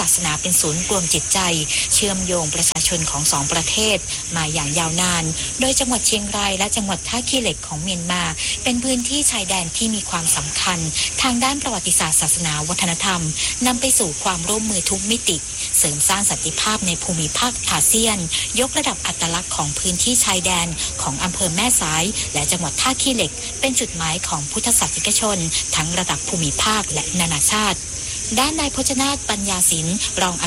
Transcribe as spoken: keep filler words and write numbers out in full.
สนาเป็นศูนย์รวมจิตใจเชื่อมโยงประชาชนของสองประเทศมาอย่างยาวนานโดยจังหวัดเชียงรายและจังหวัดท่าขี้เหล็กของเมียนมาเป็นพื้นที่ชายแดนที่มีความสำคัญทางด้านประวัติศาสตร์ศาสนาวัฒนธรรมนำไปสู่ความร่วมมือทุกมิติเสริมสร้างสันติภาพในภูมิภาคอาเซียนยกระดับอัตลักษณ์ของพื้นที่ชายแดนของอำเภอแม่สายและจังหวัดท่าขี้เหล็กเป็นจุดหมายของพุทธศาสนิกชนทั้งระดับภูมิภาคและนานาชาติด้านนายพจนาถปัญญาศิลป์รองอ